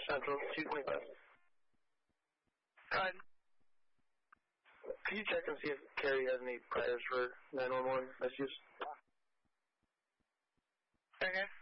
Central, 225. Could you check and see if Carrie has any priors for 911 messages? Okay.